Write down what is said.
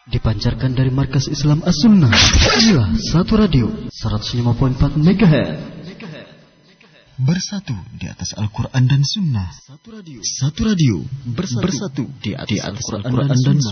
dipancarkan dari Markas Islam As-Sunnah. Inilah Satu Radio 105.4 MHz. Bersatu di atas Al-Quran dan Sunnah. Satu Radio bersatu di atas Al-Quran dan Sunnah.